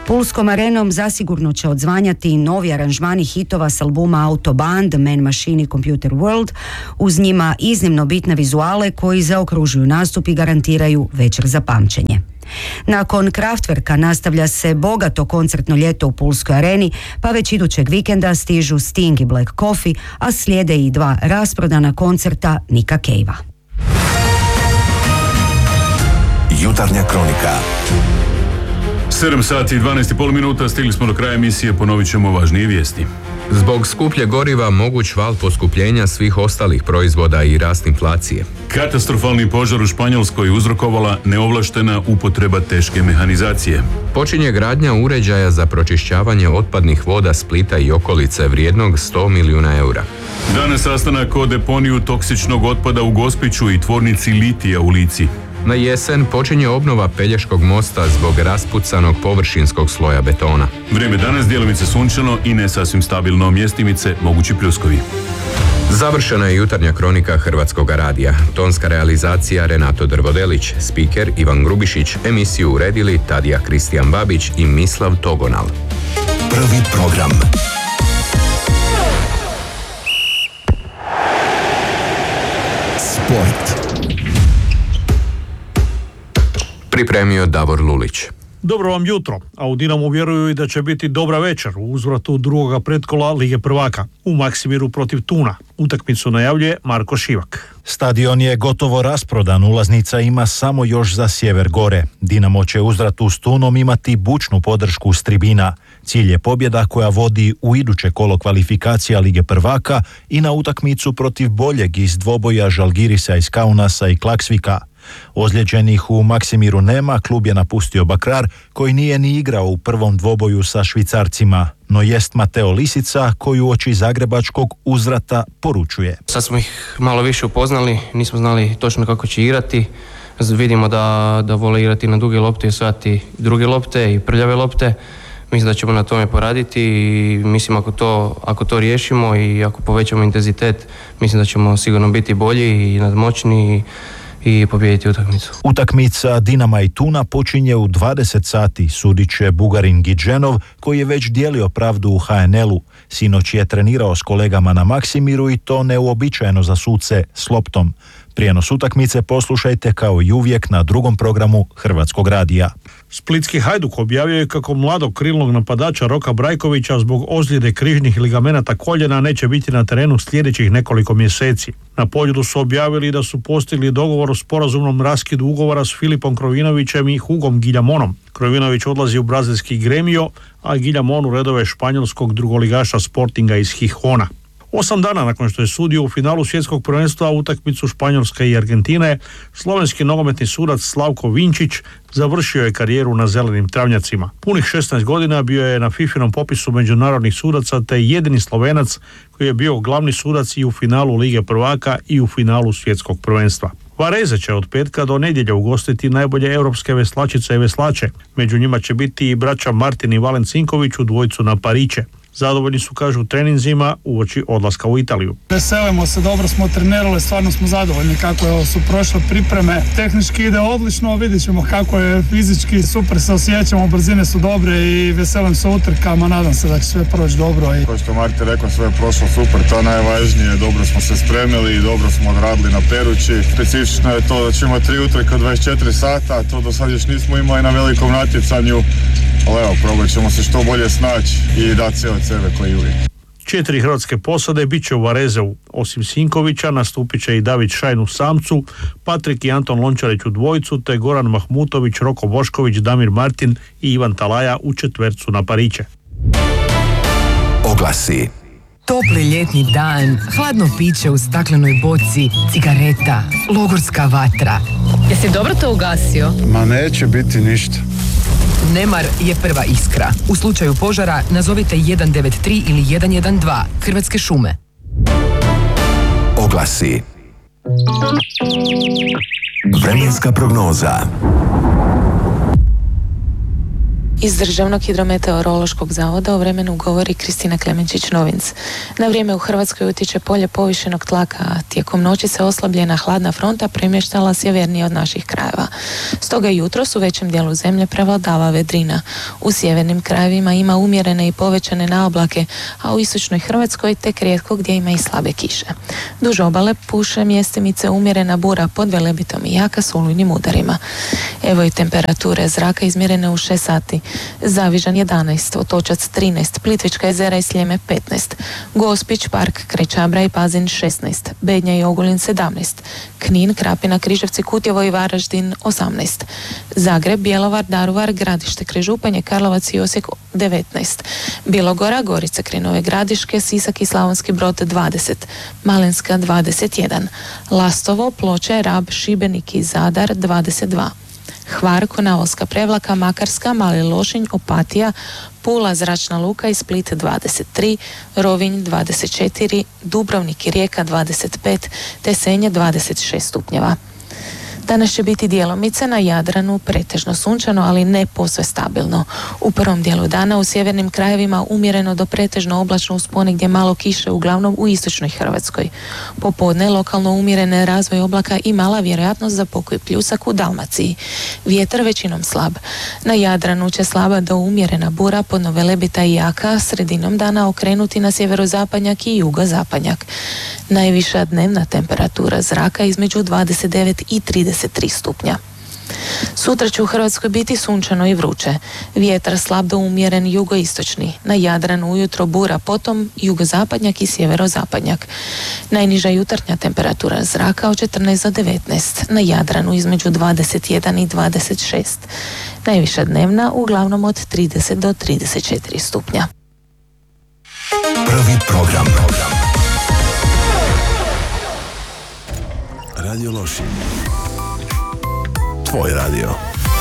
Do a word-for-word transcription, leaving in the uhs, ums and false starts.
Pulskom arenom zasigurno će odzvanjati novi aranžmani hitova s albuma Autoband, Man Machine i Computer World, uz njima iznimno bitne vizuale koji zaokružuju nastup i garantiraju večer za pamćenje. Nakon Kraftwerka nastavlja se bogato koncertno ljeto u Pulskoj areni, pa već idućeg vikenda stižu Sting i Black Coffee, a slijede i dva rasprodana koncerta Nicka Cavea. Jutarnja kronika. sedam sati i dvanaest i pol minuta, stigli smo do kraja emisije, ponovit ćemo važnije vijesti. Zbog skuplje goriva moguć val poskupljenja svih ostalih proizvoda i rast inflacije. Katastrofalni požar u Španjolskoj uzrokovala neovlaštena upotreba teške mehanizacije. Počinje gradnja uređaja za pročišćavanje otpadnih voda Splita i okolice vrijednog sto milijuna eura. Danas sastanak o deponiju toksičnog otpada u Gospiću i tvornici litija u Lici. Na jesen počinje obnova Pelješkog mosta zbog raspucanog površinskog sloja betona. Vrijeme danas djelomice sunčano i ne sasvim stabilno, mjestimice mogući pljuskovi. Završena je jutarnja kronika Hrvatskog radija. Tonska realizacija Renato Drvodelić, spiker Ivan Grubišić, emisiju uredili Tadija Kristijan Babić i Mislav Togonal. Prvi program. Sport. Pripremio Davor Lulić. Dobro vam jutro, a u Dinamu vjeruju i da će biti dobra večer u uzvratu drugoga pretkola Lige prvaka u Maksimiru protiv Tuna. Utakmicu najavljuje Marko Šivak. Stadion je gotovo rasprodan, ulaznica ima samo još za sjever gore. Dinamo će u uzvratu s Tunom imati bučnu podršku s tribina. Cilj je pobjeda koja vodi u iduće kolo kvalifikacija Lige prvaka i na utakmicu protiv boljeg iz dvoboja Žalgirisa iz Kaunasa i Klaksvika. Ozlijeđenih u Maksimiru nema, klub je napustio Bakrar, koji nije ni igrao u prvom dvoboju sa Švicarcima, no jest Mateo Lisica, koji uoči zagrebačkog uzvrata poručuje. Sad smo ih malo više upoznali, nismo znali točno kako će igrati. Vidimo da, da vole igrati na duge lopte i osvajati druge lopte i prljave lopte. Mislim da ćemo na tome poraditi i mislim ako to, ako to riješimo i ako povećamo intenzitet, mislim da ćemo sigurno biti bolji i nadmoćni i i pobijediti utakmicu. Utakmica Dinama i Tuna počinje u dvadeset sati, sudit će Bugarin Gidženov, koji je već dijelio pravdu u ha en el-u. Sinoć je trenirao s kolegama na Maksimiru i to neuobičajeno za suce s loptom. Prijenos utakmice poslušajte kao i uvijek na drugom programu Hrvatskog radija. Splitski Hajduk objavio je kako mladog krilnog napadača Roka Brajkovića zbog ozljede križnih ligamenata koljena neće biti na terenu sljedećih nekoliko mjeseci. Na Poljudu su objavili da su postigli dogovor o sporazumnom raskidu ugovora s Filipom Krovinovićem i Hugom Giljamonom. Krovinović odlazi u brazilski Gremio, a Giljamon u redove španjolskog drugoligaša Sportinga iz Hihona. Osam dana nakon što je sudio u finalu svjetskog prvenstva utakmicu Španjolske i Argentine, slovenski nogometni sudac Slavko Vinčić završio je karijeru na zelenim travnjacima. Punih šesnaest godina bio je na fifinom popisu međunarodnih sudaca te jedini Slovenac koji je bio glavni sudac i u finalu Lige prvaka i u finalu svjetskog prvenstva. Vareze će od petka do nedjelje ugostiti najbolje europske veslačice i veslače. Među njima će biti i braća Martin i Valen Cinković u dvojcu na pariće. Zadovoljni su, kažu, u treninzima uoči odlaska u Italiju. Veselimo se, dobro smo trenirali, stvarno smo zadovoljni kako su prošle pripreme. Tehnički ide odlično, vidjet ćemo kako je fizički, super se osjećamo, brzine su dobre i veselim se utrkama, nadam se da će sve proći dobro. Kao što Marti rekao, sve je prošlo super, to je najvažnije, dobro smo se spremili i dobro smo odradili na Perući. Specifično je to da ćemo tri utrke od dvadeset četiri sata, to do sad još nismo imali na velikom natjecanju. Ali evo, probat ćemo se što bolje snaći i dati sve od sebe koji uvijek. Četiri hrvatske posade bit će u Varezeu. Osim Sinkovića nastupit će i David Šajn u samcu, Patrik i Anton Lončarić u dvojcu, te Goran Mahmutović, Roko Bošković, Damir Martin i Ivan Talaja u četvercu na pariće. Oglasi. Topli ljetni dan, hladno piće u staklenoj boci, cigareta, logorska vatra. Jesi dobro to ugasio? Ma neće biti ništa. Nemar je prva iskra. U slučaju požara nazovite jedan devet tri ili jedan jedan dva. Hrvatske šume. Oglasi. Vremenska prognoza. Iz Državnog hidrometeorološkog zavoda o vremenu govori Kristina Klemenčić-Novinc. Na vrijeme u Hrvatskoj utječe polje povišenog tlaka, a tijekom noći se oslabljena hladna fronta premještala sjevernije od naših krajeva. Stoga jutros u većem dijelu zemlje prevladava vedrina. U sjevernim krajevima ima umjerene i povećane naoblake, a u istočnoj Hrvatskoj tek rijetko gdje ima i slabe kiše. Duž obale puše mjestimice umjerena bura pod Velebitom i jaka s olujnim udarima. Evo i temperature zraka izmjerene u šest sati. Zavižan jedanaest, Otočac trinaest, Plitvička jezera i Sljeme petnaest, Gospić, Park, Krečabra i Pazin šesnaest, Bednja i Ogulin sedamnaest, Knin, Krapina, Križevci, Kutjevo i Varaždin osamnaest, Zagreb, Bjelovar, Daruvar, Gradište, Križupanje, Karlovac i Osijek devetnaest, Bilogora, Gorica, Krinove Gradiške, Sisak i Slavonski Brod dvadeset, Malinska dvadeset jedan, Lastovo, Ploče, Rab, Šibenik i Zadar dvadeset dva, Hvar, Konavolska, Prevlaka, Makarska, Mali Lošinj, Opatija, Pula, Zračna luka i Split dvadeset tri, Rovinj dvadeset četiri, Dubrovnik i Rijeka dvadeset pet, te Senje dvadeset šest stupnjeva. Danas će biti djelomice na Jadranu pretežno sunčano, ali ne posve stabilno. U prvom dijelu dana u sjevernim krajevima umjereno do pretežno oblačno uz ponegdje malo kiše, uglavnom u istočnoj Hrvatskoj. Popodne lokalno umjerene razvoj oblaka i mala vjerojatnost za pokoj pljusak u Dalmaciji. Vjetar većinom slab. Na Jadranu će slaba do umjerena bura pod Velebita i jaka sredinom dana okrenuti na sjeverozapadnjak i jugozapadnjak. Najviša dnevna temperatura zraka između dvadeset devet i trideset tri stupnja. Sutra će u Hrvatskoj biti sunčano i vruće. Vjetar slab do umjeren jugoistočni. Na Jadranu ujutro bura, potom jugozapadnjak i sjeverozapadnjak. Najniža jutarnja temperatura zraka od četrnaest do devetnaest. Na Jadranu između dvadeset jedan i dvadeset šest. Najviša dnevna uglavnom od trideset do trideset četiri stupnja. Prvi program. Radio Lošinj. Tvoj radio.